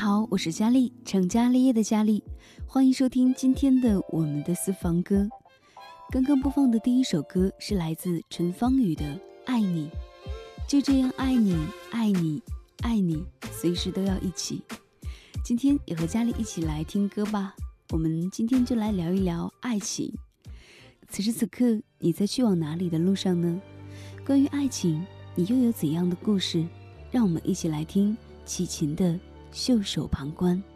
好，我是佳丽，成家立业的佳丽，欢迎收听今天的我们的私房歌。刚刚播放的第一首歌是来自陈芳语的《爱你》，就这样爱你，爱你，爱你，随时都要一起。今天也和佳丽一起来听歌吧，我们今天就来聊一聊爱情。此时此刻，你在去往哪里的路上呢？关于爱情，你又有怎样的故事？让我们一起来听齐秦的袖手旁观。